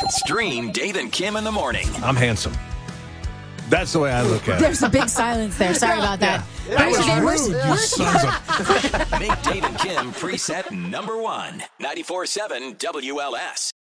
Stream Dave and Kim in the morning. I'm handsome. That's the way I look at it. There's a big silence there. Sorry about that. That was Where's- rude, you sons of... Make Dave and Kim preset number 1. 94.7 WLS.